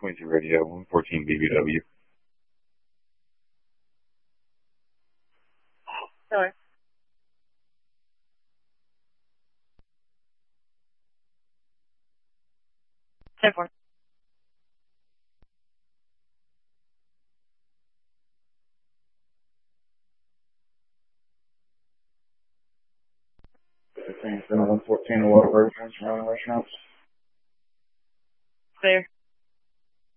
22 Radio, 114 BBW. Hello. Ten four. It's 114 Waterbury, restaurants. There.